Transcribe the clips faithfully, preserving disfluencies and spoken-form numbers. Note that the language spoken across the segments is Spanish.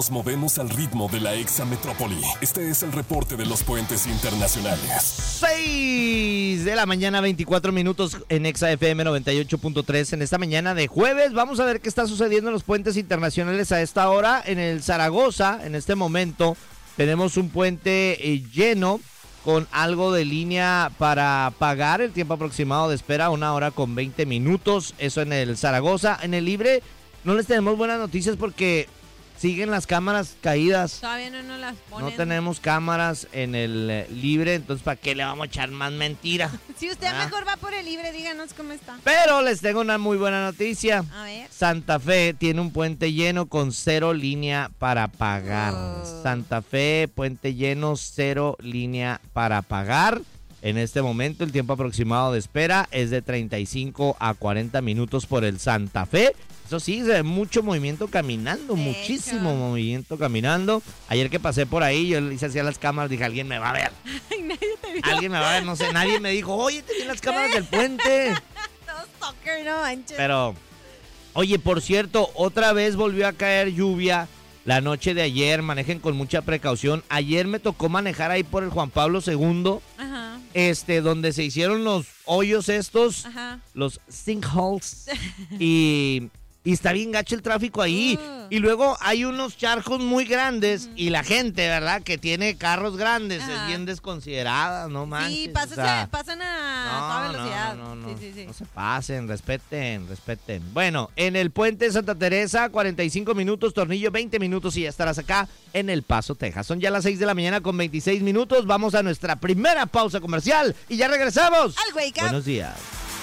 Nos movemos al ritmo de la exametrópoli. Este es el reporte de los puentes internacionales. seis de la mañana, veinticuatro minutos en Exa F M noventa y ocho punto tres. En esta mañana de jueves vamos a ver qué está sucediendo en los puentes internacionales a esta hora. En el Zaragoza, en este momento, tenemos un puente eh, lleno con algo de línea para pagar. El tiempo aproximado de espera, una hora con veinte minutos. Eso en el Zaragoza. En el Libre no les tenemos buenas noticias porque siguen las cámaras caídas. Todavía no nos las ponen. No tenemos cámaras en el eh, Libre, entonces ¿para qué le vamos a echar más mentira? Si usted Ah. mejor va por el Libre, díganos cómo está. Pero les tengo una muy buena noticia. A ver. Santa Fe tiene un puente lleno con cero línea para pagar. Oh. Santa Fe, puente lleno, cero línea para pagar. En este momento el tiempo aproximado de espera es de treinta y cinco a cuarenta minutos por el Santa Fe. Eso sí, se ve mucho movimiento caminando, De muchísimo hecho. movimiento caminando. Ayer que pasé por ahí, yo le hice así a las cámaras, dije, alguien me va a ver. Ay, nadie te vio. Alguien me va a ver, no sé, nadie me dijo, oye, te vi en las cámaras del puente. Todo stalker, no manches. Pero, oye, por cierto, otra vez volvió a caer lluvia la noche de ayer. Manejen con mucha precaución. Ayer me tocó manejar ahí por el Juan Pablo segundo, Ajá, este, donde se hicieron los hoyos estos, ajá. los sinkholes, y, y está bien gacho el tráfico ahí. Uh. Y luego hay unos charcos muy grandes y la gente, ¿verdad?, que tiene carros grandes, Ajá. es bien desconsiderada, no manches. Sí, o pasan, sea, pasan a toda velocidad. No, no, no, sí, sí, sí. no se pasen, respeten, respeten. Bueno, en el puente de Santa Teresa, cuarenta y cinco minutos, Tornillo, veinte minutos y ya estarás acá en El Paso, Texas. Son ya las seis de la mañana con veintiséis minutos. Vamos a nuestra primera pausa comercial y ya regresamos. Al Wake Up. Buenos días.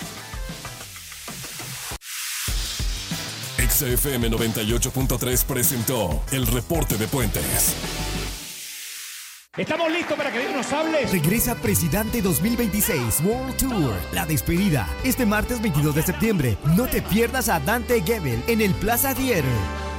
Exa F M noventa y ocho punto tres presentó el reporte de puentes. ¿Estamos listos para que Dios nos hable? Regresa Presidente dos mil veintiséis World Tour, la despedida, este martes veintidós de septiembre. No te pierdas a Dante Gebel en el Plaza Theater.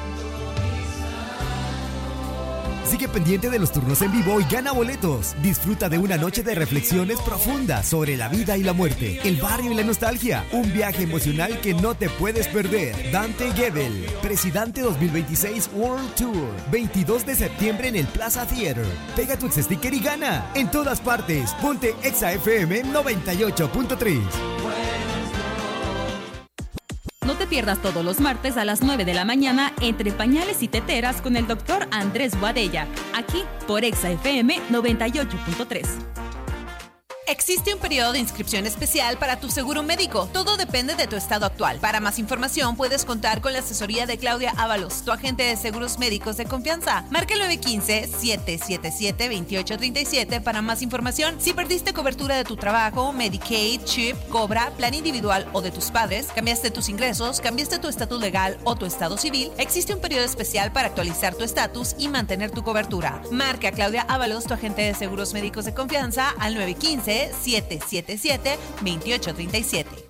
Sigue pendiente de los turnos en vivo y gana boletos. Disfruta de una noche de reflexiones profundas sobre la vida y la muerte, el barrio y la nostalgia. Un viaje emocional que no te puedes perder. Dante Gebel, Presidente dos mil veintiséis World Tour, veintidós de septiembre en el Plaza Theater. Pega tu ex-sticker y gana. En todas partes, ponte Exa F M noventa y ocho punto tres. No te pierdas todos los martes a las nueve de la mañana Entre Pañales y Teteras con el doctor Andrés Guadella, aquí por Exa F M noventa y ocho punto tres. Existe un periodo de inscripción especial para tu seguro médico. Todo depende de tu estado actual. Para más información puedes contar con la asesoría de Claudia Ábalos, tu agente de seguros médicos de confianza. Marca el nueve uno cinco, siete siete siete, dos ocho tres siete para más información. Si perdiste cobertura de tu trabajo, Medicaid, Chip, Cobra, plan individual o de tus padres, cambiaste tus ingresos, cambiaste tu estatus legal o tu estado civil, existe un periodo especial para actualizar tu estatus y mantener tu cobertura. Marca a Claudia Ábalos, tu agente de seguros médicos de confianza, al nueve uno cinco, siete siete siete, dos ocho tres siete.